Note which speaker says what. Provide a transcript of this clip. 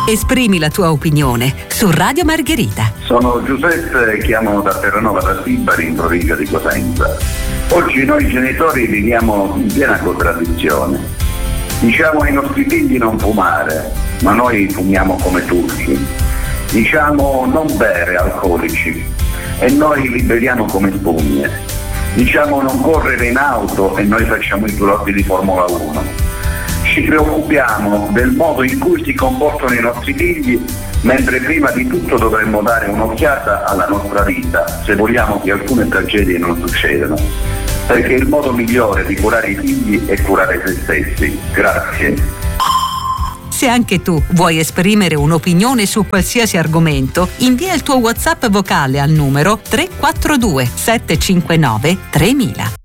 Speaker 1: Esprimi la tua opinione su Radio Margherita.
Speaker 2: Sono Giuseppe, chiamo da Terranova da Sibari in provincia di Cosenza. Oggi noi genitori viviamo in piena contraddizione. Diciamo ai nostri figli non fumare, ma noi fumiamo come turchi. Diciamo non bere alcolici e noi li beviamo come spugne. Diciamo non correre in auto e noi facciamo i piloti di Formula 1. Ci preoccupiamo del modo in cui si comportano i nostri figli, mentre prima di tutto dovremmo dare un'occhiata alla nostra vita, se vogliamo che alcune tragedie non succedano. Perché il modo migliore di curare i figli è curare se stessi. Grazie.
Speaker 1: Se anche tu vuoi esprimere un'opinione su qualsiasi argomento, invia il tuo WhatsApp vocale al numero 342 759 3000.